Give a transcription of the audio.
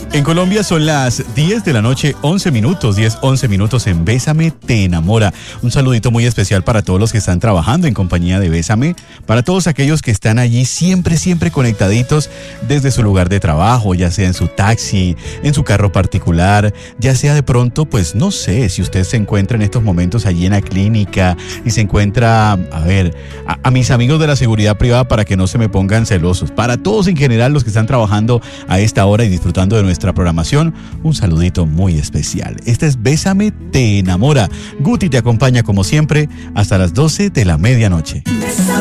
En Colombia son las 10 de la noche, 11 minutos, 11 minutos en Bésame Te Enamora. Un saludito muy especial para todos los que están trabajando en compañía de Bésame, para todos aquellos que están allí siempre conectaditos desde su lugar de trabajo, ya sea en su taxi, en su carro particular, ya sea de pronto, pues no sé, si usted se encuentra en estos momentos allí en la clínica y se encuentra, a mis amigos de la seguridad privada para que no se me pongan celosos, para todos en general los que están trabajando a esta hora y disfrutando de nuestra programación, un saludito muy especial. Este es Bésame Te Enamora. Guti te acompaña como siempre hasta las 12 de la medianoche.